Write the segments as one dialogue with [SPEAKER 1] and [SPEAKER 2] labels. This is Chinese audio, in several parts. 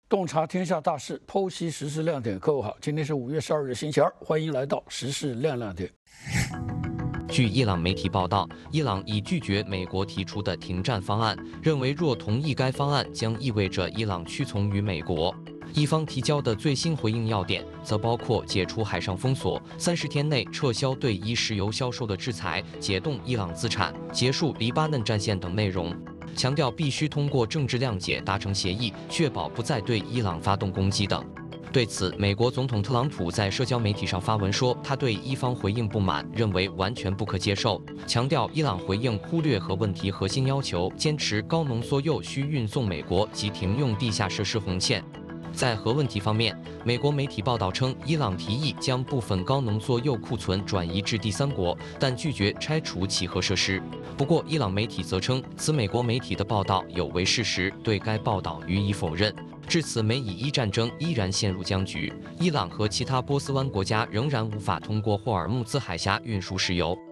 [SPEAKER 1] 洞察天下大事，剖析时事亮点。各位好，今天是5月12日，星期二，欢迎来到时事亮点。
[SPEAKER 2] 据伊朗媒体报道，伊朗已拒绝美国提出的停战方案，认为若同意该方案，将意味着伊朗屈从于美国。伊方提交的最新回应要点，则包括解除海上封锁、30天内撤销对伊石油销售的制裁、解冻伊朗资产、结束黎巴嫩战线等内容。强调必须通过政治谅解达成协议，确保不再对伊朗发动攻击等。对此，美国总统特朗普在社交媒体上发文说，他对伊方回应不满，认为完全不可接受，强调伊朗回应忽略核问题核心要求，坚持高浓缩铀需运送美国及停用地下设施红线。在核问题方面，美国媒体报道称，伊朗提议将部分高浓缩铀库存转移至第三国，但拒绝拆除其核设施。不过，伊朗媒体则称，此美国媒体的报道有违事实，对该报道予以否认。至此，美以伊战争依然陷入僵局，伊朗和其他波斯湾国家仍然无法通过霍尔木兹海峡运输石油。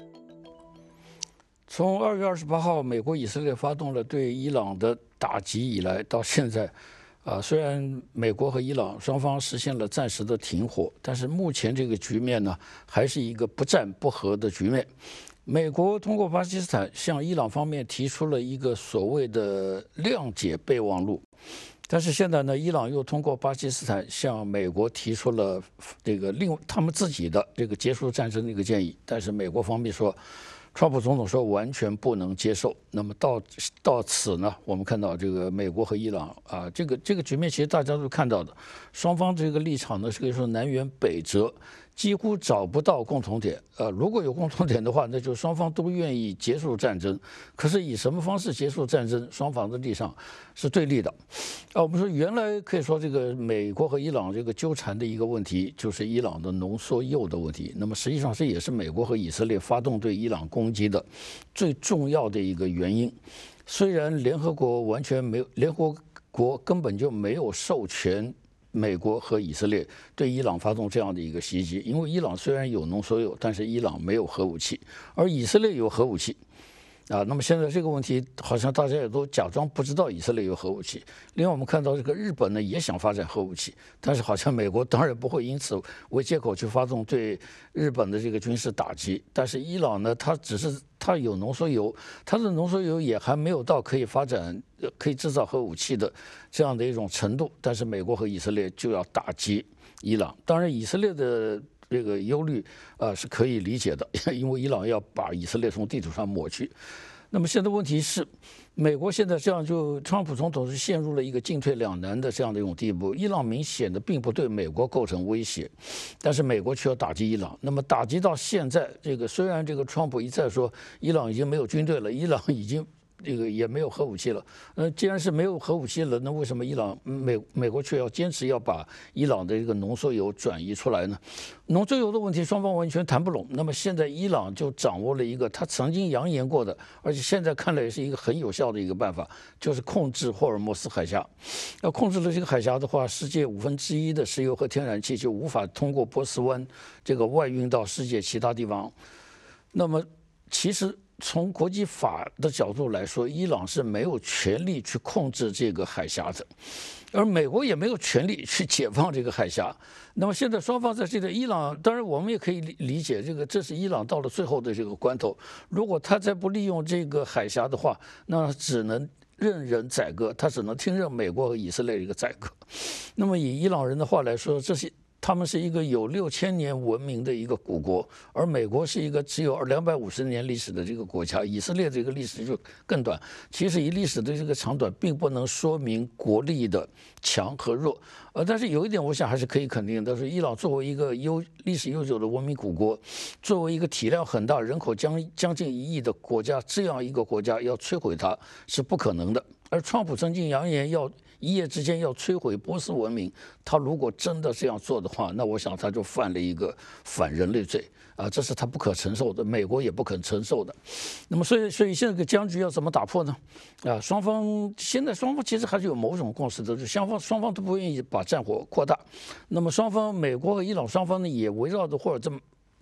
[SPEAKER 1] 从2月28号，美国以色列发动了对伊朗的打击以来，到现在。虽然美国和伊朗双方实现了暂时的停火，但是目前这个局面呢，还是一个不战不和的局面。美国通过巴基斯坦向伊朗方面提出了一个所谓的谅解备忘录，但是现在呢，伊朗又通过巴基斯坦向美国提出了这个他们自己的这个结束战争的一个建议，但是美国方面说。川普总统说完全不能接受。那么到此呢，我们看到这个美国和伊朗这个局面，其实大家都看到的，双方这个立场呢是可以说南辕北辙，几乎找不到共同点。如果有共同点的话，那就双方都愿意结束战争。可是以什么方式结束战争，双方的立场是对立的。我们说原来可以说这个美国和伊朗这个纠缠的一个问题，就是伊朗的浓缩铀的问题。那么实际上这也是美国和以色列发动对伊朗攻击的最重要的一个原因。虽然联合国完全没有，联合国根本就没有授权美国和以色列对伊朗发动这样的一个袭击，因为伊朗虽然有浓缩铀，但是伊朗没有核武器，而以色列有核武器。那么现在这个问题好像大家也都假装不知道以色列有核武器。另外我们看到这个日本呢也想发展核武器，但是好像美国当然不会因此为借口去发动对日本的这个军事打击。但是伊朗呢，它有浓缩铀，它的浓缩铀也还没有到可以发展、可以制造核武器的这样的一种程度。但是美国和以色列就要打击伊朗，当然以色列的这个忧虑是可以理解的，因为伊朗要把以色列从地图上抹去。那么现在问题是，美国现在这样川普总统是陷入了一个进退两难的这样的一种地步。伊朗明显的并不对美国构成威胁，但是美国却要打击伊朗。那么打击到现在，虽然这个川普一再说伊朗已经没有军队了，伊朗已经也没有核武器了。既然是没有核武器了，那为什么美国却要坚持要把伊朗的这个浓缩铀转移出来呢？浓缩铀的问题双方完全谈不拢。那么现在伊朗就掌握了一个他曾经扬言过的，而且现在看来也是一个很有效的一个办法，就是控制霍尔木斯海峡。要控制了这个海峡的话，世界1/5的石油和天然气就无法通过波斯湾这个外运到世界其他地方。那么其实从国际法的角度来说，伊朗是没有权利去控制这个海峡的，而美国也没有权利去解放这个海峡。那么现在双方在这个伊朗，当然我们也可以理解，这是伊朗到了最后的这个关头，如果他再不利用这个海峡的话，那只能任人宰割，他只能听任美国和以色列的一个宰割。那么以伊朗人的话来说，他们是一个有6000年文明的一个古国，而美国是一个只有250年历史的这个国家，以色列这个历史就更短。其实以历史的这个长短，并不能说明国力的强和弱。但是有一点，我想还是可以肯定的，是伊朗作为一个历史悠久的文明古国，作为一个体量很大、人口将近1亿的国家，这样一个国家要摧毁它是不可能的。而川普曾经扬言要一夜之间要摧毁波斯文明，他如果真的这样做的话，那我想他就犯了一个反人类罪这是他不可承受的，美国也不肯承受的。那么所以现在这个僵局要怎么打破呢？双方其实还是有某种共识的，就是双方都不愿意把战火扩大。那么美国和伊朗双方呢，也围绕着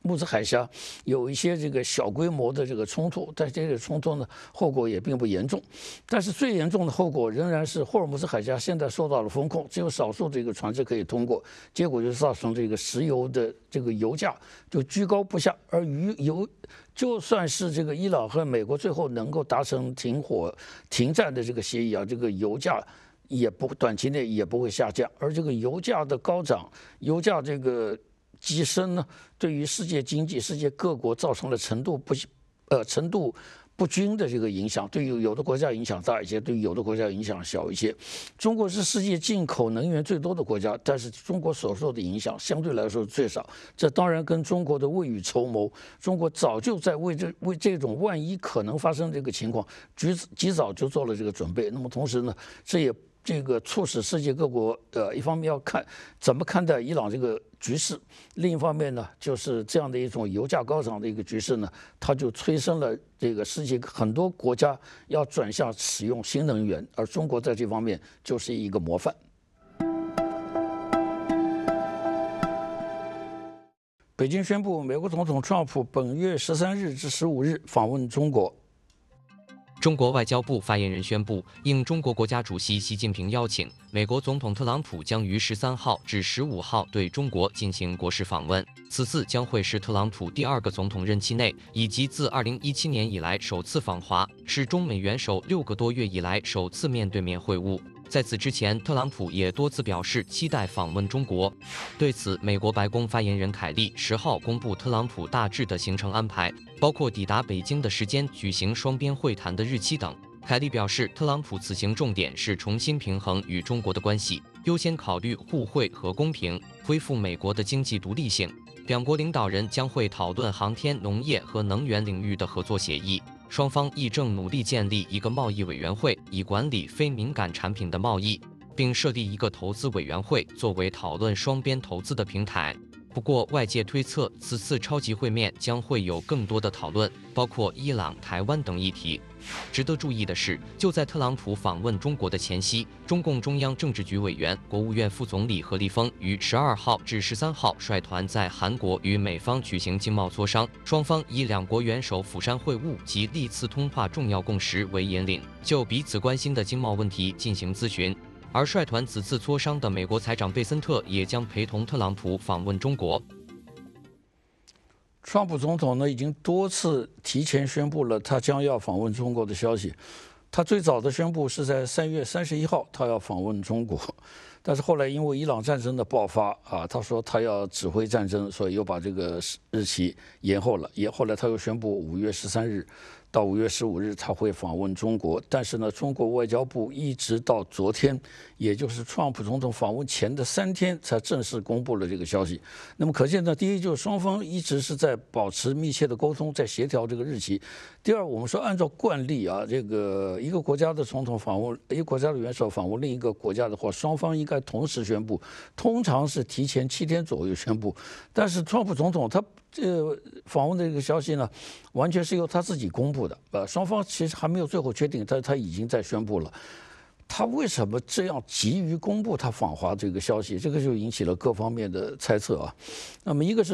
[SPEAKER 1] 穆斯海峡有一些这个小规模的这个冲突，但这个冲突呢后果也并不严重。但是最严重的后果仍然是霍尔木兹海峡现在受到了封控，只有少数这个船只可以通过，结果就造成这个石油的这个油价就居高不下，而就算是这个伊朗和美国最后能够达成停战的这个协议啊，这个油价短期内也不会下降，而这个油价的高涨，油价这个跻身呢，对于世界经济、世界各国造成了程度不均的这个影响，对于有的国家影响大一些，对于有的国家影响小一些。中国是世界进口能源最多的国家，但是中国所受的影响相对来说最少。这当然跟中国的未雨绸缪，中国早就在为这种万一可能发生这个情况，及早就做了这个准备。那么同时呢，这个促使世界各国一方面要怎么看待伊朗这个局势，另一方面呢，就是这样的一种油价高涨的一个局势呢，它就催生了这个世界很多国家要转向使用新能源，而中国在这方面就是一个模范。北京宣布，美国总统特朗普本月13日至15日访问中国。
[SPEAKER 2] 中国外交部发言人宣布，应中国国家主席习近平邀请，美国总统特朗普将于13号至15号对中国进行国事访问。此次将会是特朗普第2个总统任期内，以及自2017年以来首次访华，是中美元首6个多月以来首次面对面会晤。在此之前，特朗普也多次表示期待访问中国。对此，美国白宫发言人凯利10号公布特朗普大致的行程安排，包括抵达北京的时间、举行双边会谈的日期等。凯利表示，特朗普此行重点是重新平衡与中国的关系，优先考虑互惠和公平，恢复美国的经济独立性。两国领导人将会讨论航天、农业和能源领域的合作协议。双方亦正努力建立一个贸易委员会，以管理非敏感产品的贸易，并设立一个投资委员会，作为讨论双边投资的平台。不过，外界推测此次超级会面将会有更多的讨论，包括伊朗、台湾等议题。值得注意的是，就在特朗普访问中国的前夕，中共中央政治局委员、国务院副总理何立峰于12号至13号率团在韩国与美方举行经贸磋商，双方以两国元首釜山会晤及历次通话重要共识为引领，就彼此关心的经贸问题进行咨询。而率团此次磋商的美国财长贝森特也将陪同特朗普访问中国。
[SPEAKER 1] 特朗普总统呢已经多次提前宣布了他将要访问中国的消息。他最早的宣布是在3月31号他要访问中国，但是后来因为伊朗战争的爆发啊，他说他要指挥战争，所以又把这个日期延后了。后来他又宣布5月13日到5月15日他会访问中国，但是呢，中国外交部一直到昨天，也就是特朗普总统访问前的3天，才正式公布了这个消息。那么可见呢，第一就是双方一直是在保持密切的沟通，在协调这个日期。第二，我们说按照惯例啊，这个一个国家的总统访问，一个国家的元首访问另一个国家的话，双方应该同时宣布，通常是提前7天左右宣布。但是特朗普总统他访问的这个消息呢，完全是由他自己公布的。双方其实还没有最后确定，但他已经在宣布了。他为什么这样急于公布他访华这个消息？这个就引起了各方面的猜测啊。那么一个是